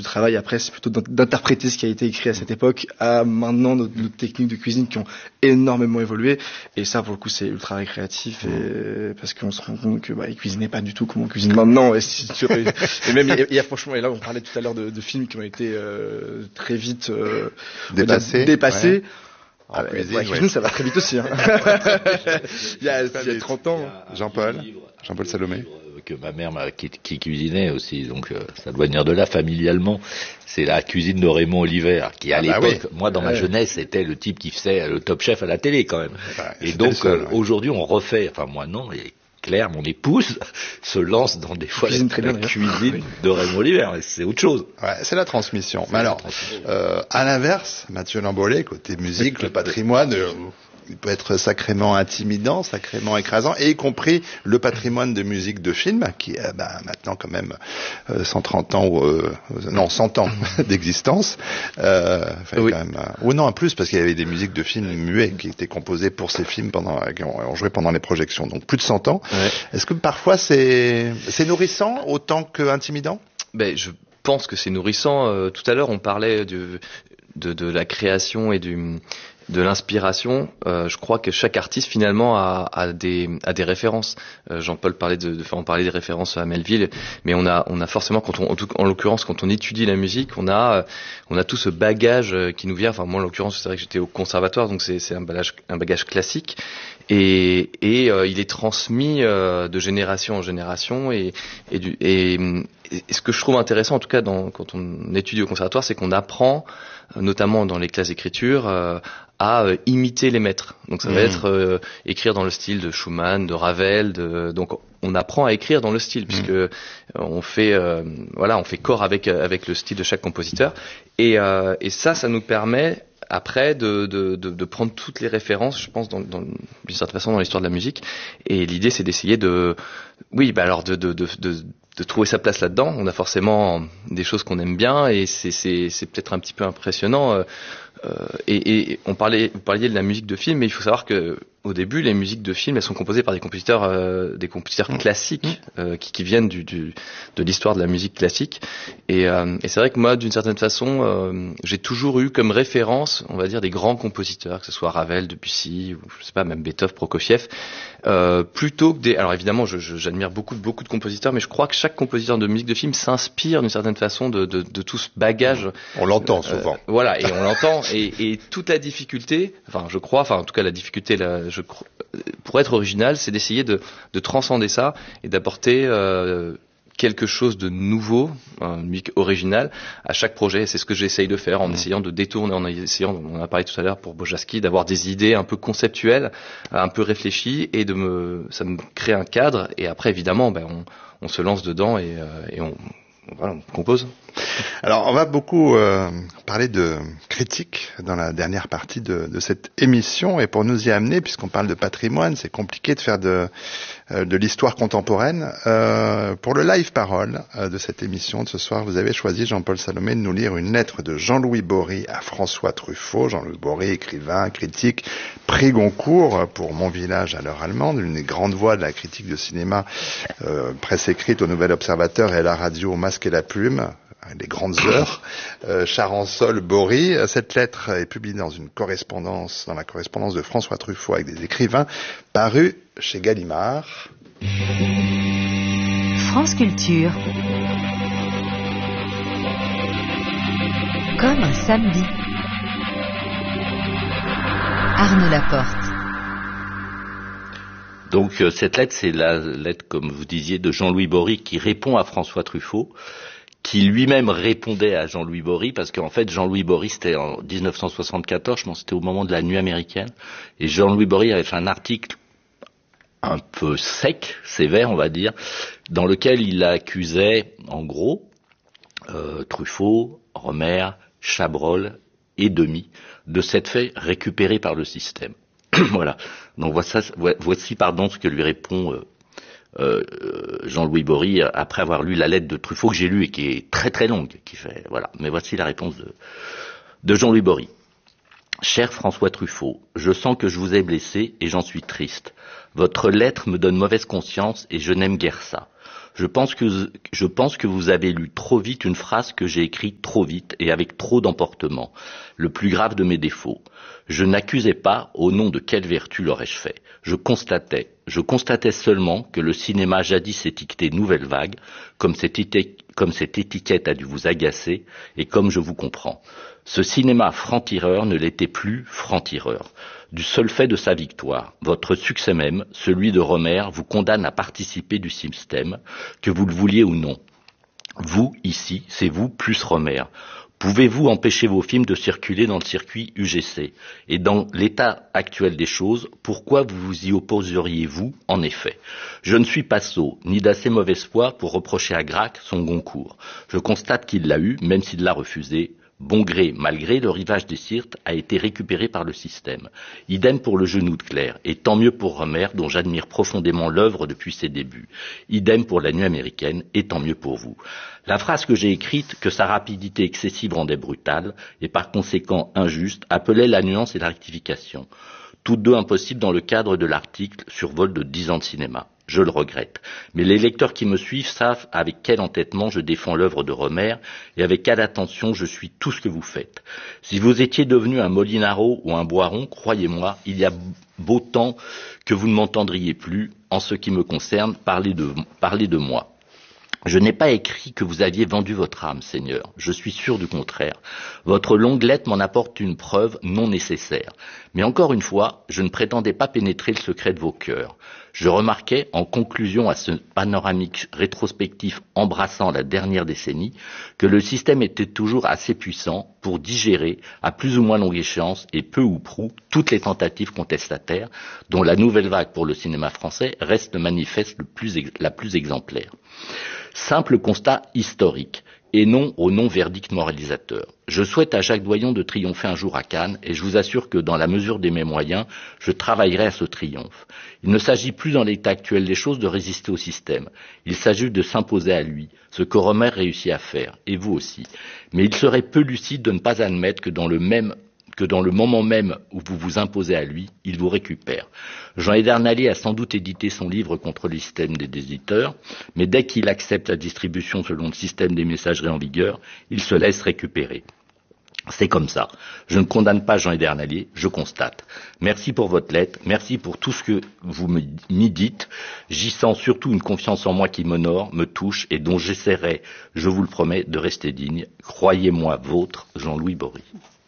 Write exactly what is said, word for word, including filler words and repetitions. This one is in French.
travail après, c'est plutôt d'interpréter ce qui a été écrit à cette époque à maintenant nos, nos techniques de cuisine qui ont énormément évolué. Et ça, pour le coup, c'est ultra récréatif et parce qu'on se rend compte que bah, ils cuisinaient pas du tout comme on cuisine maintenant. Et, si, et même il y a franchement, et là, on parlait tout à l'heure de, de films qui ont été euh, très vite euh, dépassés. dépassés. Ouais. Ah, cuisine, ouais, cuisine, ouais. Ça va très vite aussi. Hein. il, y a, il y a trente ans. Jean-Paul, Jean-Paul Salomé. Que ma mère m'a, qui, qui cuisinait aussi, donc euh, ça doit venir de là familialement. C'est la cuisine de Raymond Oliver, qui à ah l'époque, bah oui. moi dans ma ouais. jeunesse, était le type qui faisait le Top Chef à la télé quand même. Bah, et donc seul, euh, ouais. aujourd'hui, on refait, enfin moi non, et Claire, mon épouse, se lance dans des fois cuisine la, très la bien, cuisine de Raymond Oliver. Et c'est autre chose. Ouais, c'est la transmission. C'est Mais alors, transmission. Euh, à l'inverse, Mathieu Lambollé, côté musique, le patrimoine. Euh, Il peut être sacrément intimidant, sacrément écrasant, et y compris le patrimoine de musique de film, qui a bah, maintenant quand même euh, cent trente ans, ou, euh, non, cent ans d'existence. Euh, oui. quand même, euh, ou non, en plus, parce qu'il y avait des musiques de films muets qui étaient composées pour ces films, pendant, qui ont, ont joué pendant les projections, donc plus de cent ans. Ouais. Est-ce que parfois c'est, c'est nourrissant autant que intimidant ? Ben, je pense que c'est nourrissant. Euh, tout à l'heure, on parlait de, de, de la création et du... de l'inspiration. Euh, je crois que chaque artiste finalement a, a des a des références. Euh, Jean-Paul parlait de, de on parlait des références à Melville, mais on a on a forcément quand on en, tout, en l'occurrence quand on étudie la musique, on a on a tout ce bagage qui nous vient. Enfin moi en l'occurrence c'est vrai que j'étais au conservatoire, donc c'est c'est un bagage un bagage classique. Et, et euh, il est transmis euh, de génération en génération et et, du, et et ce que je trouve intéressant en tout cas dans, quand on étudie au conservatoire, c'est qu'on apprend notamment dans les classes d'écriture euh, à euh, imiter les maîtres. Donc ça mmh. va être euh, écrire dans le style de Schumann, de Ravel, de donc on apprend à écrire dans le style mmh. puisque euh, on fait euh, voilà, on fait corps avec avec le style de chaque compositeur et euh, et ça ça nous permet après de, de, de, de prendre toutes les références, je pense, dans, dans, d'une certaine façon, dans l'histoire de la musique. Et l'idée, c'est d'essayer de, oui, bah alors de, de, de, de, de trouver sa place là-dedans. On a forcément des choses qu'on aime bien, et c'est, c'est, c'est peut-être un petit peu impressionnant. Euh, et, et on parlait, vous parliez de la musique de film, mais il faut savoir que au début, les musiques de films, elles sont composées par des compositeurs, euh, des compositeurs classiques euh, qui, qui viennent du, du, de l'histoire de la musique classique. Et, euh, et c'est vrai que moi, d'une certaine façon, euh, j'ai toujours eu comme référence, on va dire, des grands compositeurs, que ce soit Ravel, Debussy, ou je sais pas, même Beethoven, Prokofiev, euh, plutôt que des. Alors évidemment, je, je, j'admire beaucoup, beaucoup de compositeurs, mais je crois que chaque compositeur de musique de film s'inspire d'une certaine façon de, de, de tout ce bagage. On l'entend souvent. Euh, voilà, et on l'entend. Et, et toute la difficulté, enfin, je crois, enfin, en tout cas, la difficulté, la, je, pour être original, c'est d'essayer de, de transcender ça et d'apporter euh, quelque chose de nouveau, une musique originale, à chaque projet. Et c'est ce que j'essaye de faire en mmh. essayant de détourner, en essayant, on en a parlé tout à l'heure pour Bojaski, d'avoir des idées un peu conceptuelles, un peu réfléchies, et de me, ça me crée un cadre. Et après, évidemment, ben, on, on se lance dedans et, euh, et on, voilà, on compose. Alors, on va beaucoup euh, parler de critique dans la dernière partie de, de cette émission, et pour nous y amener, puisqu'on parle de patrimoine, c'est compliqué de faire de, euh, de l'histoire contemporaine. Euh, pour le live parole euh, de cette émission de ce soir, vous avez choisi, Jean-Paul Salomé, de nous lire une lettre de Jean-Louis Bory à François Truffaut. Jean-Louis Bory, écrivain, critique, prix Goncourt pour Mon village à l'heure allemande, l'une des grandes voix de la critique de cinéma, euh, presse écrite au Nouvel Observateur et à la radio au Masque et la Plume, les grandes heures, euh, Charançol, Bory. Cette lettre est publiée dans une correspondance, dans la correspondance de François Truffaut avec des écrivains, parue chez Gallimard. France Culture. Comme un samedi. Arnaud Laporte. Donc euh, cette lettre, c'est la lettre, comme vous disiez, de Jean-Louis Bory qui répond à François Truffaut, qui lui-même répondait à Jean-Louis Bory, parce qu'en fait, Jean-Louis Bory, c'était en dix-neuf cent soixante-quatorze, je pense que c'était au moment de la nuit américaine, et Jean-Louis Bory avait fait un article un peu sec, sévère, on va dire, dans lequel il accusait, en gros, euh, Truffaut, Rohmer, Chabrol et Demy de s'être fait récupérer par le système. Voilà. Donc voici, voici, pardon, ce que lui répond euh, Euh, Jean-Louis Bory après avoir lu la lettre de Truffaut que j'ai lue et qui est très très longue, qui fait voilà. Mais voici la réponse de, de Jean-Louis Bory. Cher François Truffaut, je sens que je vous ai blessé et j'en suis triste. Votre lettre me donne mauvaise conscience et je n'aime guère ça. Je pense que, je pense que vous avez lu trop vite une phrase que j'ai écrite trop vite et avec trop d'emportement. Le plus grave de mes défauts. Je n'accusais pas au nom de quelle vertu l'aurais-je fait. Je constatais, je constatais seulement que le cinéma jadis étiqueté Nouvelle Vague, comme cette, éti- comme cette étiquette a dû vous agacer, et comme je vous comprends. Ce cinéma franc-tireur ne l'était plus franc-tireur. Du seul fait de sa victoire, votre succès même, celui de Rohmer, vous condamne à participer du système, que vous le vouliez ou non. Vous, ici, c'est vous plus Rohmer. Pouvez-vous empêcher vos films de circuler dans le circuit U G C? Et dans l'état actuel des choses, pourquoi vous vous y opposeriez-vous, en effet? Je ne suis pas sot, ni d'assez mauvaise foi pour reprocher à Gracq son Goncourt. Je constate qu'il l'a eu, même s'il l'a refusé. Bon gré, malgré, le rivage des Sirtes a été récupéré par le système. Idem pour Le Genou de Claire, et tant mieux pour Rohmer, dont j'admire profondément l'œuvre depuis ses débuts. Idem pour La Nuit américaine, et tant mieux pour vous. La phrase que j'ai écrite, que sa rapidité excessive rendait brutale, et par conséquent injuste, appelait la nuance et la rectification. Toutes deux impossibles dans le cadre de l'article sur vol de dix ans de cinéma. Je le regrette. Mais les lecteurs qui me suivent savent avec quel entêtement je défends l'œuvre de Rohmer et avec quelle attention je suis tout ce que vous faites. Si vous étiez devenu un Molinaro ou un Boiron, croyez-moi, il y a beau temps que vous ne m'entendriez plus, en ce qui me concerne, parler de, parler de moi. Je n'ai pas écrit que vous aviez vendu votre âme, Seigneur. Je suis sûr du contraire. Votre longue lettre m'en apporte une preuve non nécessaire. Mais encore une fois, je ne prétendais pas pénétrer le secret de vos cœurs. Je remarquais, en conclusion à ce panoramique rétrospectif embrassant la dernière décennie, que le système était toujours assez puissant pour digérer, à plus ou moins longue échéance et peu ou prou, toutes les tentatives contestataires, dont la nouvelle vague pour le cinéma français reste le manifeste le plus, la plus exemplaire. Simple constat historique, et non au non-verdict moralisateur. Je souhaite à Jacques Doyon de triompher un jour à Cannes, et je vous assure que dans la mesure de mes moyens, je travaillerai à ce triomphe. Il ne s'agit plus dans l'état actuel des choses de résister au système. Il s'agit de s'imposer à lui, ce que Rohmer réussit à faire, et vous aussi. Mais il serait peu lucide de ne pas admettre que dans le même que dans le moment même où vous vous imposez à lui, il vous récupère. Jean Edernalier a sans doute édité son livre contre le système des éditeurs, mais dès qu'il accepte la distribution selon le système des messageries en vigueur, il se laisse récupérer. C'est comme ça. Je ne condamne pas Jean Edernalier, je constate. Merci pour votre lettre, merci pour tout ce que vous m'y dites. J'y sens surtout une confiance en moi qui m'honore, me touche et dont j'essaierai, je vous le promets, de rester digne. Croyez-moi vôtre, Jean-Louis Bory.